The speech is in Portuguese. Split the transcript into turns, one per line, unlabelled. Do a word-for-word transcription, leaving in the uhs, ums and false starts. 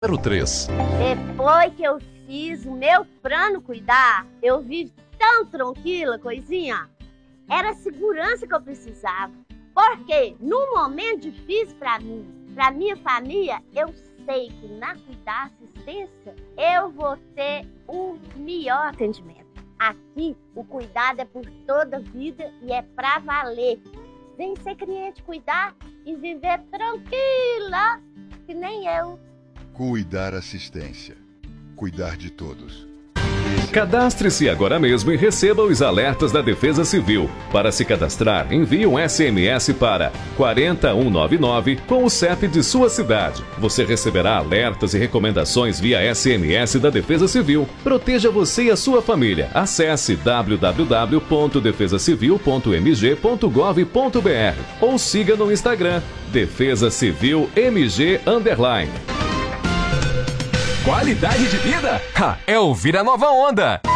zero três.
Depois que eu fiz o meu plano cuidar, eu vivi tão tranquila, coisinha. Era a segurança que eu precisava. Porque no momento difícil para mim, para minha família, eu sei que na cuidar assistência, eu vou ter o melhor atendimento. Aqui, o cuidado é por toda a vida e é pra valer. Vem ser cliente cuidar e viver tranquila, que nem eu.
Cuidar assistência. Cuidar de todos.
Cadastre-se agora mesmo e receba os alertas da Defesa Civil. Para se cadastrar, envie um S M S para quatro um nove nove com o C E P de sua cidade. Você receberá alertas e recomendações via S M S da Defesa Civil. Proteja você e a sua família. Acesse w w w ponto defesa civil ponto m g ponto gov ponto b r ou siga no Instagram Defesa Civil M G underline.
Qualidade de vida? Ha, é ouvir a nova onda.